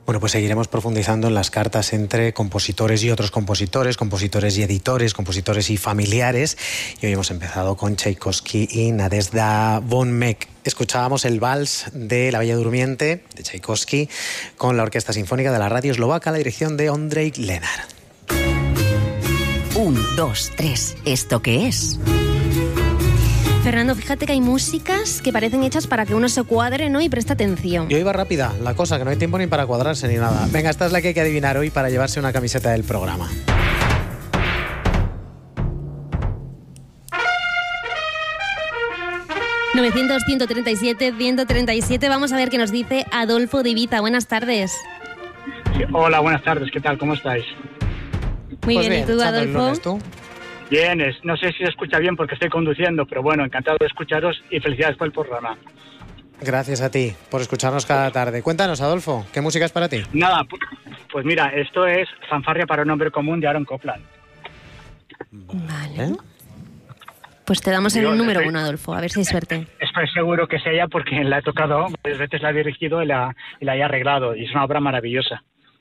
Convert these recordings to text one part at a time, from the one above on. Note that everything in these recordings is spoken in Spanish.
Bueno, pues seguiremos profundizando en las cartas entre compositores y otros compositores, compositores y editores, compositores y familiares. Y hoy hemos empezado con Tchaikovsky y Nadezhda von Meck. Escuchábamos el vals de La Bella Durmiente de Tchaikovsky con la Orquesta Sinfónica de la Radio Eslovaca, la dirección de Ondrej Lenar. 1, 2, 3. ¿Esto qué es? Fernando, fíjate que hay músicas que parecen hechas para que uno se cuadre, ¿no? Y preste atención. Yo iba rápida, la cosa, que no hay tiempo ni para cuadrarse ni nada. Venga, esta es la que hay que adivinar hoy para llevarse una camiseta del programa. ...900-137-137... Vamos a ver qué nos dice Adolfo de Ibiza. Buenas tardes. Sí, hola, buenas tardes. ¿Qué tal? ¿Cómo estáis? Muy Pues bien, ¿y tú, Adolfo? Lunes, ¿tú? Bien, no sé si se escucha bien porque estoy conduciendo, pero bueno, encantado de escucharos y felicidades por el programa. Gracias a ti por escucharnos cada tarde. Cuéntanos, Adolfo, ¿qué música es para ti? Nada, pues mira, esto es Fanfarria para un hombre común de Aaron Copland. Vale. Pues te damos el número 1, Adolfo, a ver si hay suerte. Estoy seguro que es ella porque la he tocado, varias veces la he dirigido y la he arreglado, y es una obra maravillosa.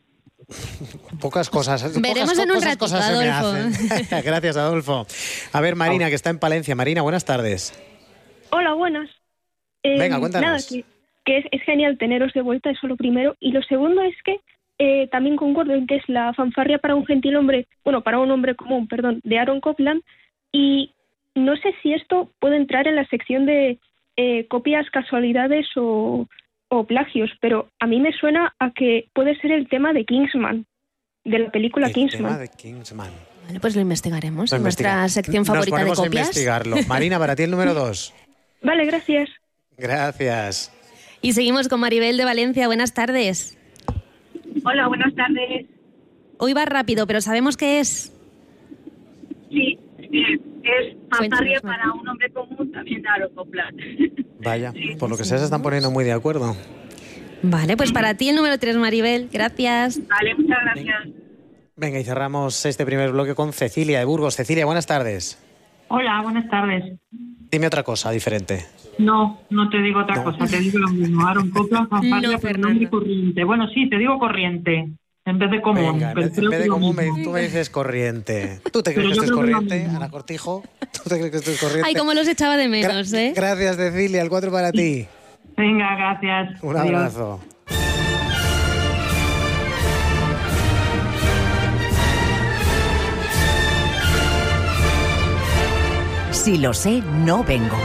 Pocas cosas. Veremos en un ratito, Adolfo. Gracias, Adolfo. A ver, Marina, que está en Palencia. Marina, buenas tardes. Hola, buenas. Venga, cuéntanos. Nada, que es genial teneros de vuelta, eso lo primero. Y lo segundo es que también concuerdo en que es la fanfarria para un para un hombre común, de Aaron Copland. Y no sé si esto puede entrar en la sección de copias, casualidades o plagios, pero a mí me suena a que puede ser el tema de Kingsman, de la película Kingsman. El tema de Kingsman. Bueno, pues lo investigaremos en nuestra sección favorita de copias. Nos ponemos a investigarlo. Marina, para ti el número 2. Vale, gracias. Gracias. Y seguimos con Maribel de Valencia. Buenas tardes. Hola, buenas tardes. Hoy va rápido, pero ¿sabemos qué es? Sí, es fanfarria para un hombre común, también de Aaron Copland. Vaya, por lo que sea se están poniendo muy de acuerdo. Vale, pues para ti el número 3, Maribel. Gracias. Vale, muchas gracias. Venga, y cerramos este primer bloque con Cecilia de Burgos. Cecilia, buenas tardes. Hola, buenas tardes. Dime otra cosa diferente. No te digo otra cosa, te digo lo mismo. Aaron Copland, fanfarria para un hombre corriente. Bueno, sí, te digo corriente. En vez de común. Venga, en vez de común, tú me dices corriente. ¿Tú te crees que esto es corriente, Ana Cortijo? ¿Tú te crees que esto es corriente? Ay, cómo los echaba de menos, ¿eh? Gracias, Cecilia. El 4 para ti. Venga, gracias. Un abrazo. Si lo sé, no vengo.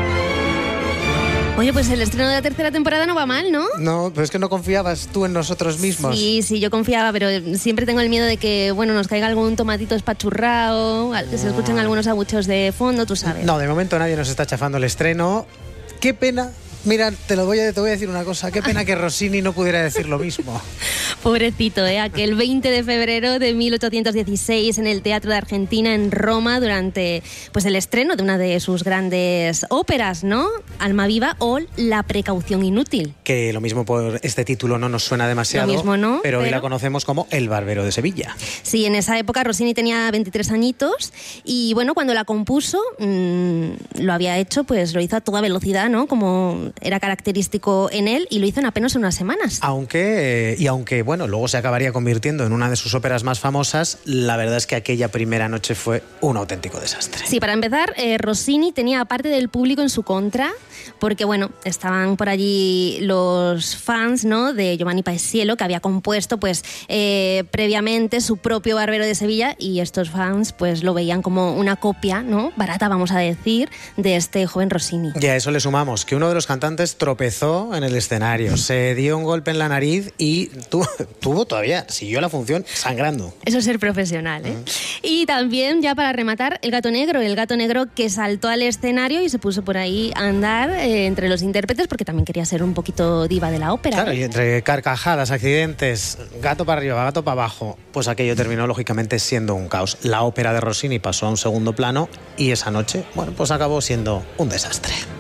Oye, pues el estreno de la tercera temporada no va mal, ¿no? No, pero es que no confiabas tú en nosotros mismos. Sí, yo confiaba, pero siempre tengo el miedo de que, nos caiga algún tomatito espachurrado, que se escuchen algunos abucheos de fondo, tú sabes. No, de momento nadie nos está chafando el estreno. Qué pena. Mira, te voy a decir una cosa. Qué pena que Rossini no pudiera decir lo mismo. Pobrecito, aquel 20 de febrero de 1816 en el Teatro de Argentina en Roma durante el estreno de una de sus grandes óperas, ¿no? Almaviva o La precaución inútil. Que lo mismo por este título no nos suena demasiado. Lo mismo no, pero hoy la conocemos como El Barbero de Sevilla. Sí, en esa época Rossini tenía 23 añitos y cuando la compuso lo había hecho, lo hizo a toda velocidad, ¿no? Como era característico en él, y lo hizo en apenas unas semanas. Aunque luego se acabaría convirtiendo en una de sus óperas más famosas, la verdad es que aquella primera noche fue un auténtico desastre. Sí, para empezar, Rossini tenía parte del público en su contra, porque estaban por allí los fans, ¿no?, de Giovanni Paisiello, que había compuesto previamente su propio Barbero de Sevilla, y estos fans lo veían como una copia, ¿no?, barata, vamos a decir, de este joven Rossini. Y a eso le sumamos que uno de los cantantes tropezó en el escenario, se dio un golpe en la nariz y siguió la función sangrando. Eso es ser profesional, ¿eh? Y también, ya para rematar, el gato negro que saltó al escenario y se puso por ahí a andar entre los intérpretes, porque también quería ser un poquito diva de la ópera. Claro, y entre carcajadas, accidentes, gato para arriba, gato para abajo, pues aquello terminó lógicamente siendo un caos. La ópera de Rossini pasó a un segundo plano y esa noche, acabó siendo un desastre.